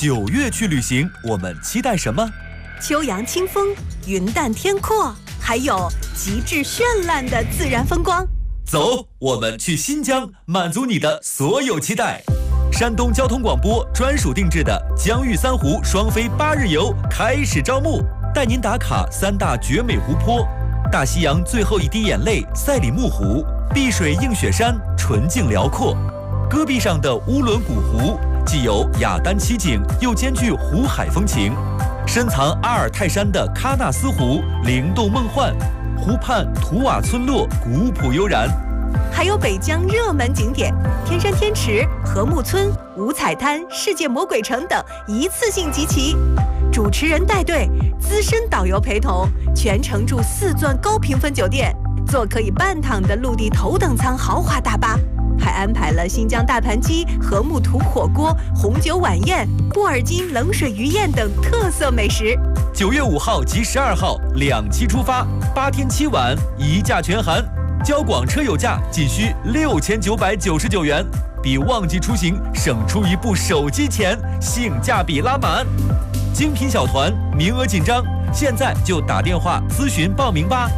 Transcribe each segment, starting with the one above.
9月去旅行，我们期待什么？ 秋阳清风，云淡天阔，还有极致绚烂的自然风光。 走，我们去新疆，满足你的所有期待。山东交通广播专属定制的疆域3湖双飞8日游开始招募，带您打卡3大绝美湖泊：大西洋最后一滴眼泪赛里木湖，碧水映雪山纯净辽阔，戈壁上的乌伦古湖既有雅丹奇景，又兼具湖海风情。深藏阿尔泰山的喀纳斯湖灵动梦幻，湖畔图瓦村落古朴悠然。 还有北疆热门景点天山天池、禾木村、五彩滩、世界魔鬼城等一次性集齐。主持人带队，资深导游陪同，全程住4钻高评分酒店，坐可以半躺的陆地头等舱豪华大巴，还安排了新疆大盘鸡、禾木土火锅、红酒晚宴、布尔津冷水鱼宴等特色美食。 9月5号及12号2期出发，8天7晚，1价全含。交广车友价仅需6999元，比旺季出行省出一部手机钱，性价比拉满。精品小团名额紧张，现在就打电话咨询报名吧。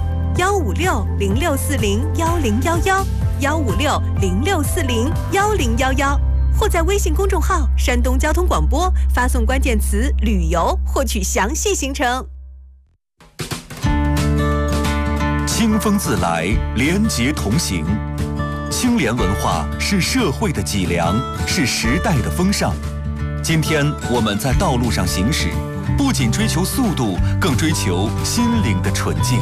156-0640-1011，156-0640-1011，或在微信公众号山东交通广播发送关键词旅游获取详细行程。 清风自来，廉洁同行。清廉文化是社会的脊梁，是时代的风尚。今天我们在道路上行驶，不仅追求速度，更追求心灵的纯净。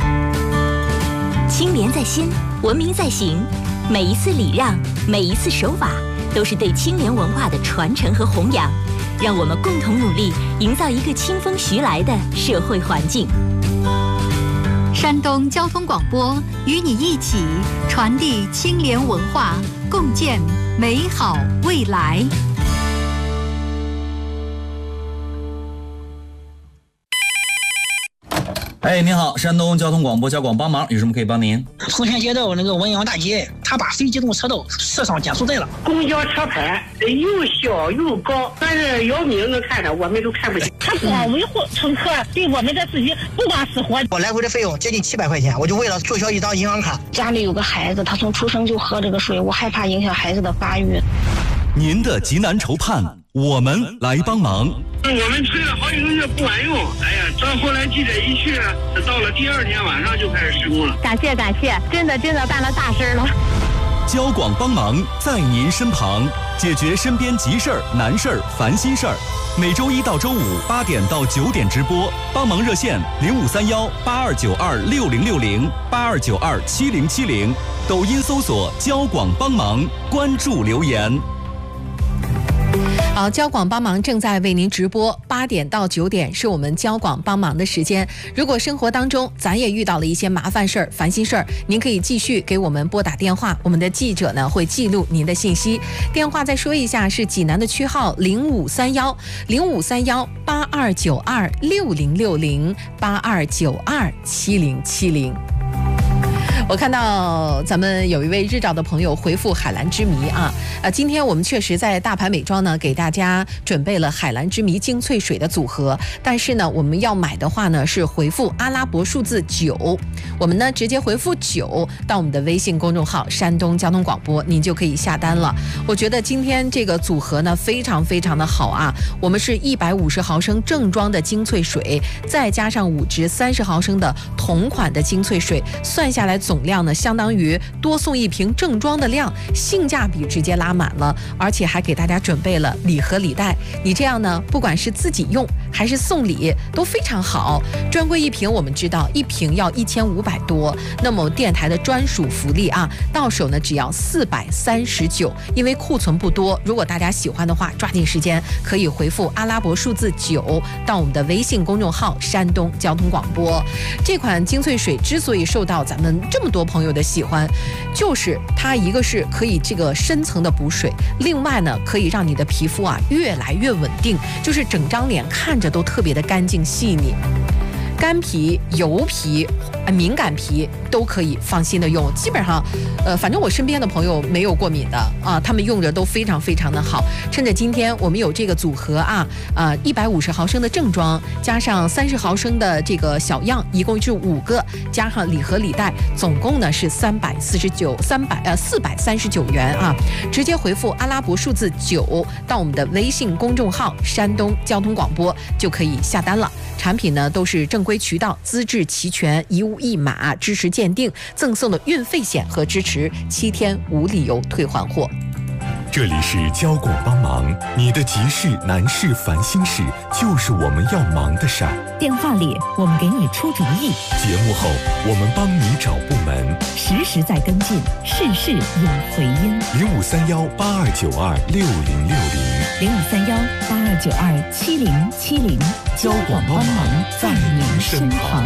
清廉在心，文明在行。每一次礼让，每一次守法，都是对清廉文化的传承和弘扬。让我们共同努力，营造一个清风徐来的社会环境。 山东交通广播与你一起传递清廉文化，共建美好未来。 哎，您好，山东交通广播交广帮忙，有什么可以帮您？ 丰田街道那个文阳大街，他把非机动车道设上减速带了。 公交车牌又小又高，但是姚明能看着，我们都看不见。 他光维护乘客对我们的自己不管死活。 我来回的费用接近700块钱，我就为了注销一张银行卡。 家里有个孩子，他从出生就喝这个水，我害怕影响孩子的发育。 您的急难愁盼，我们来帮忙。 我们催了好几个月不管用，哎呀，到后来记者一去，到了第2天晚上就开始施工了。 感谢，真的办了大事了。 交广帮忙在您身旁，解决身边急事儿、难事儿、烦心事儿。每周1到周58点到9点直播，帮忙热线053182926060，82927070，抖音搜索交广帮忙，关注留言。 好，交广帮忙正在为您直播，8点到9点是我们交广帮忙的时间。如果生活当中咱也遇到了一些麻烦事儿、烦心事儿，您可以继续给我们拨打电话，我们的记者呢会记录您的信息。电话再说一下，是济南的区号0531-8292-6060，8292-7070。我看到咱们有一位日照的朋友回复海蓝之谜啊，今天我们确实在大盘美妆呢给大家准备了海蓝之谜精粹水的组合，但是呢我们要买的话呢是回复阿拉伯数字9，我们呢直接回复9到我们的微信公众号山东交通广播，您就可以下单了。我觉得今天这个组合呢非常的好啊，我们是150毫升正装的精粹水，再加上5支30毫升的同款的精粹水，算下来总量呢相当于多送1瓶正装的量，性价比直接拉满了，而且还给大家准备了礼盒礼袋，你这样呢不管是自己用还是送礼都非常好。专柜1瓶我们知道1瓶要1500多，那么电台的专属福利啊，到手呢只要439，因为库存不多，如果大家喜欢的话抓紧时间可以回复阿拉伯数字9到我们的微信公众号山东交通广播。这款精粹水之所以受到咱们这么多朋友的喜欢，就是它一个是可以这个深层的补水，另外呢可以让你的皮肤啊越来越稳定，就是整张脸看着都特别的干净细腻。 干皮、油皮、敏感皮都可以放心的用。基本上，反正我身边的朋友没有过敏的啊，他们用着都非常非常的好。趁着今天我们有这个组合啊，150毫升的正装，加上30毫升的这个小样，一共是5个，加上礼盒礼袋，总共呢是439元啊。直接回复阿拉伯数字9到我们的微信公众号山东交通广播就可以下单了。产品呢都是正规渠道，资质齐全，一物一码，支持鉴定，赠送的运费险和支持7天无理由退还货。 这里是交广帮忙，你的急事、难事、烦心事，就是我们要忙的事儿。 电话里我们给你出主意， 节目后我们帮你找部门， 实时在跟进，事事有回音。 0531829060，0531827070， 交广帮忙在您身旁。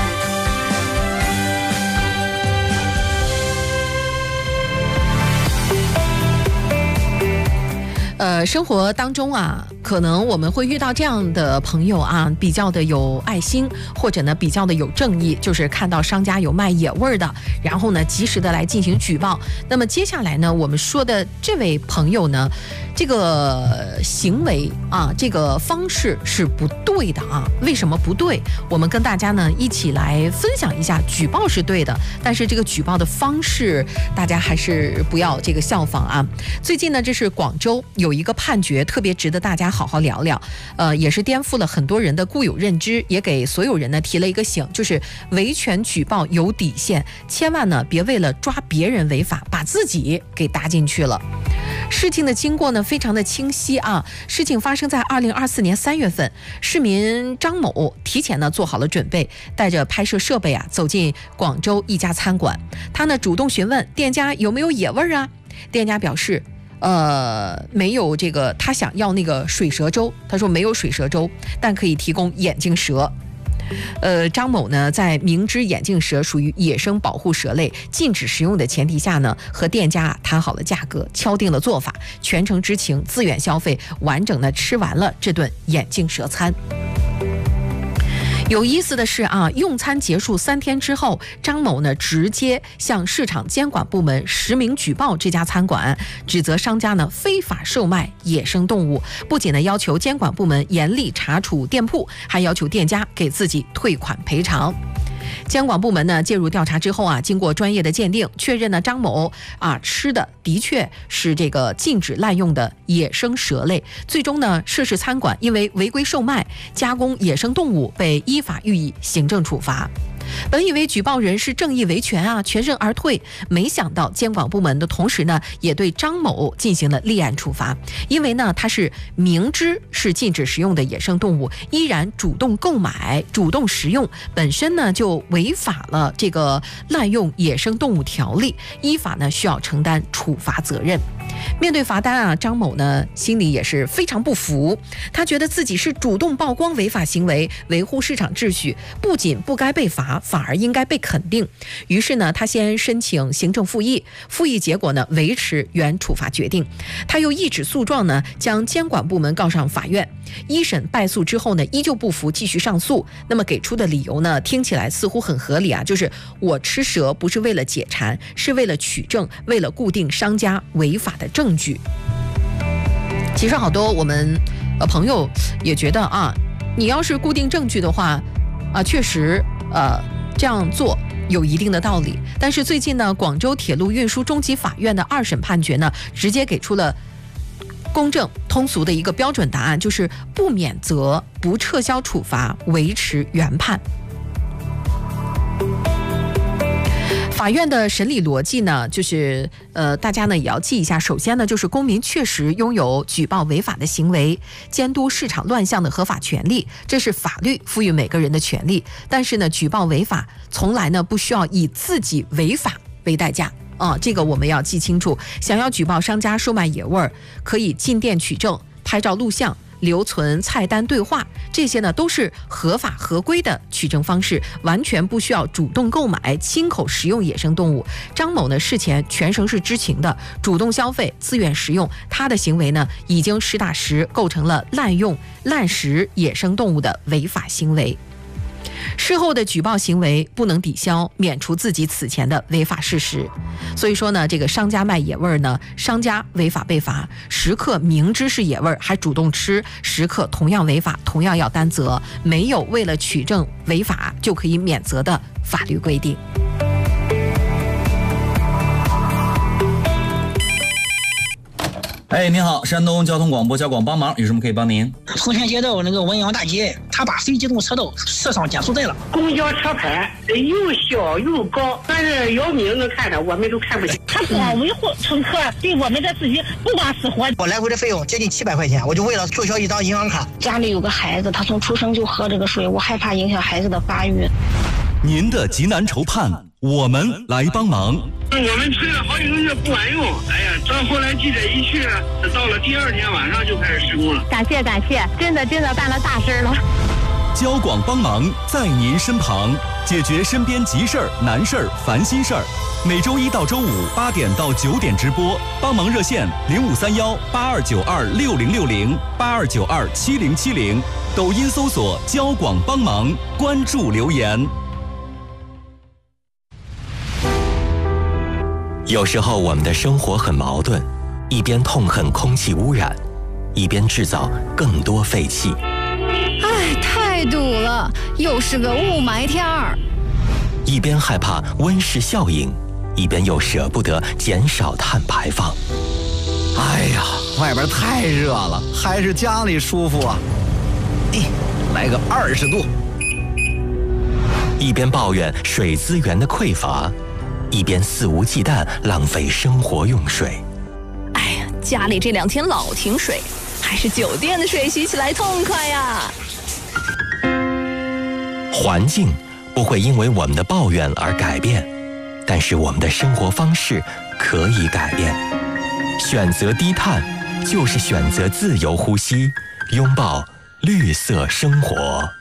生活当中啊，可能我们会遇到这样的朋友啊，比较的有爱心，或者呢比较的有正义，就是看到商家有卖野味的，然后呢及时的来进行举报。那么接下来呢，我们说的这位朋友呢，这个行为啊，这个方式是不对的啊。为什么不对？我们跟大家呢一起来分享一下。举报是对的，但是这个举报的方式，大家还是不要这个效仿啊。最近呢，这是广州有一个判决特别值得大家好好聊聊，也是颠覆了很多人的固有认知，也给所有人呢提了一个醒，就是维权举报有底线，千万呢别为了抓别人违法，把自己给搭进去了。事情的经过呢非常的清晰啊，事情发生在2024年3月份，市民张某提前呢做好了准备，带着拍摄设备啊走进广州一家餐馆，他呢主动询问店家有没有野味啊，店家表示没有这个，他想要那个水蛇粥，他说没有水蛇粥，但可以提供眼镜蛇。张某呢，在明知眼镜蛇属于野生保护蛇类，禁止食用的前提下呢，和店家谈好了价格，敲定了做法，全程知情，自愿消费，完整的吃完了这顿眼镜蛇餐。有意思的是啊，用餐结束3天之后，张某呢直接向市场监管部门实名举报这家餐馆，指责商家呢非法售卖野生动物，不仅呢要求监管部门严厉查处店铺，还要求店家给自己退款赔偿。监管部门呢介入调查之后啊，经过专业的鉴定，确认呢张某啊吃的的确是这个禁止滥用的野生蛇类。最终呢，涉事餐馆因为违规售卖、加工野生动物，被依法予以行政处罚。本以为举报人是正义维权啊，全身而退，没想到监管部门的同时呢，也对张某进行了立案处罚。因为呢，他是明知是禁止食用的野生动物，依然主动购买、主动食用，本身呢就违法了这个滥用野生动物条例，依法呢需要承担处罚责任。面对罚单啊，张某呢心里也是非常不服，他觉得自己是主动曝光违法行为，维护市场秩序，不仅不该被罚，反而应该被肯定。于是呢，他先申请行政复议，复议结果呢维持原处罚决定。他又一纸诉状呢将监管部门告上法院，一审败诉之后呢依旧不服，继续上诉。那么给出的理由呢听起来似乎很合理啊，就是我吃蛇不是为了解馋，是为了取证，为了固定商家违法的证据。其实好多我们朋友也觉得啊，你要是固定证据的话啊，确实这样做有一定的道理。但是最近呢，广州铁路运输中级法院的2审判决呢，直接给出了公正通俗的一个标准答案，就是不免责、不撤销处罚，维持原判。法院的审理逻辑呢，就是大家呢也要记一下。首先呢，就是公民确实拥有举报违法的行为、监督市场乱象的合法权利，这是法律赋予每个人的权利。但是呢，举报违法从来呢不需要以自己违法为代价。这个我们要记清楚。想要举报商家售卖野味，可以进店取证、拍照录像、留存菜单对话，这些呢都是合法合规的取证方式，完全不需要主动购买、亲口食用野生动物。张某呢事前全程是知情的，主动消费、自愿食用，他的行为呢已经实打实构成了滥用、滥食野生动物的违法行为。 事后的举报行为不能抵消免除自己此前的违法事实。所以说呢，这个商家卖野味呢，商家违法被罚，食客明知是野味还主动吃，食客同样违法，同样要担责，没有为了取证违法就可以免责的法律规定。 哎，您好，山东交通广播交广帮忙，有什么可以帮您？ 丰田街道那个文阳大街，他把非机动车道设上减速带了。 公交车牌又小又高，但是姚明能看着，我们都看不见。 他光维护乘客，对我们的司机不管死活。 我来回的费用接近700块钱，我就为了注销一张银行卡。 家里有个孩子，他从出生就喝这个水，我害怕影响孩子的发育。 您的急难愁盼，我们来帮忙。 我们催了好几个月不管用，哎呀，到后来记者一去，到了第2天晚上就开始施工了。 感谢，真的办了大事了。 交广帮忙在您身旁，解决身边急事儿、难事儿、烦心事儿。每周1到周58点到9点直播，帮忙热线05318292606082927070，抖音搜索交广帮忙，关注留言。 有时候我们的生活很矛盾，一边痛恨空气污染，一边制造更多废气。 哎，太堵了，又是个雾霾天儿。 一边害怕温室效应，一边又舍不得减少碳排放。 哎呀，外边太热了，还是家里舒服啊。来个20度。 一边抱怨水资源的匮乏，一边肆无忌惮浪费生活用水。 哎呀，家里这2天老停水，还是酒店的水洗起来痛快呀。 环境不会因为我们的抱怨而改变，但是我们的生活方式可以改变。选择低碳，就是选择自由呼吸，拥抱绿色生活。